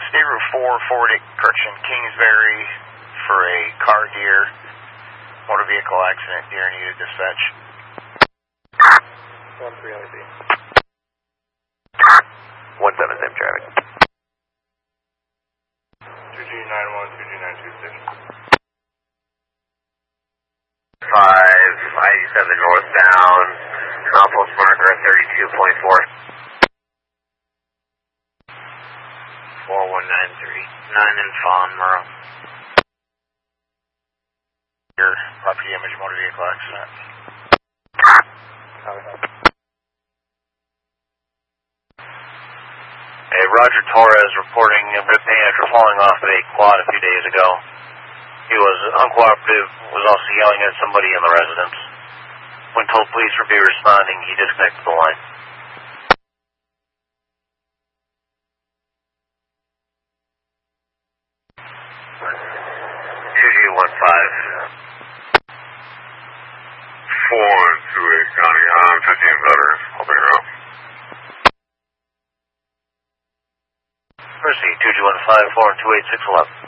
State Route 4, correction, Kingsbury for a car deer, motor vehicle accident, deer needed dispatch. 1-3 LAB. 1-7, same traffic. 2G91, 2G92 station. 5, I-87 northbound, Northwest marker 32.4. 4193, 9 in Fawn, Murrow. Your property damage, motor vehicle accident. Hey, Roger Torres reporting a bit pain after falling off of a quad a few days ago. He was uncooperative, was also yelling at somebody in the residence. When told police would be responding, he disconnected the line. County, 15 veterans, helping her out. Mercy, 2G15, 4 and 28611.